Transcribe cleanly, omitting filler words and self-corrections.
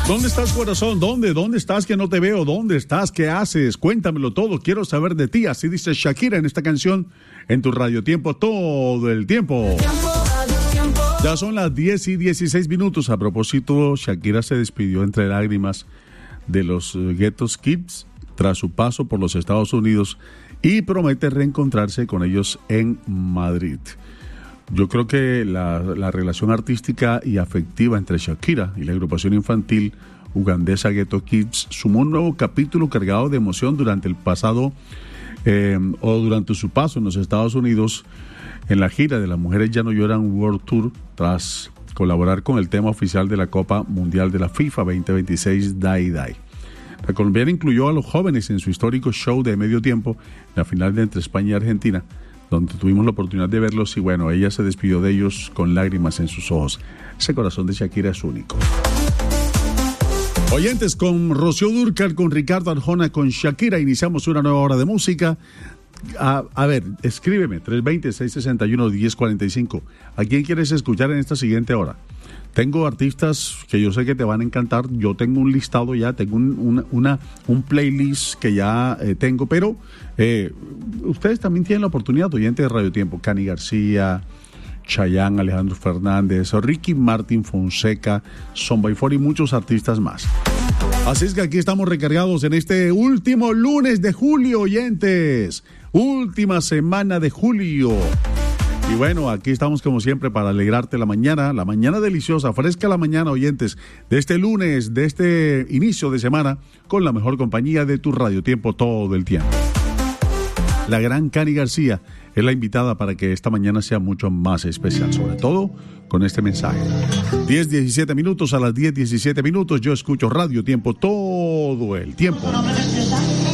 ¿Dónde estás, corazón? ¿Dónde estás que no te veo? ¿Dónde estás? ¿Qué haces? Cuéntamelo todo, quiero saber de ti. Así dice Shakira en esta canción, en tu Radio Tiempo, todo el tiempo. Ya son las 10:16. A propósito, Shakira se despidió entre lágrimas de los Ghetto Kids tras su paso por los Estados Unidos y promete reencontrarse con ellos en Madrid. Yo creo que la relación artística y afectiva entre Shakira y la agrupación infantil ugandesa Ghetto Kids sumó un nuevo capítulo cargado de emoción durante durante su paso en los Estados Unidos en la gira de Las Mujeres Ya No Lloran World Tour, tras colaborar con el tema oficial de la Copa Mundial de la FIFA 2026, Die Die. La colombiana incluyó a los jóvenes en su histórico show de medio tiempo, en la final de entre España y Argentina, donde tuvimos la oportunidad de verlos y bueno, ella se despidió de ellos con lágrimas en sus ojos. Ese corazón de Shakira es único. Oyentes, con Rocío Dúrcal, con Ricardo Arjona, con Shakira, iniciamos una nueva hora de música. A ver, escríbeme, 320-661-1045. ¿A quién quieres escuchar en esta siguiente hora? Tengo artistas que yo sé que te van a encantar. Yo tengo un listado ya, tengo un playlist que ya tengo, pero ustedes también tienen la oportunidad, oyentes de Radio Tiempo. Cani García, Chayanne, Alejandro Fernández, Ricky Martin, Fonseca, Son by Four y muchos artistas más. Así es que aquí estamos recargados en este último lunes de julio, oyentes. Última semana de julio. Y bueno, aquí estamos como siempre para alegrarte la mañana deliciosa, fresca la mañana, oyentes, de este lunes, de este inicio de semana, con la mejor compañía de tu Radio Tiempo todo el tiempo. La gran Cani García es la invitada para que esta mañana sea mucho más especial, sobre todo con este mensaje. 10:17, a las 10:17 yo escucho Radio Tiempo todo el tiempo.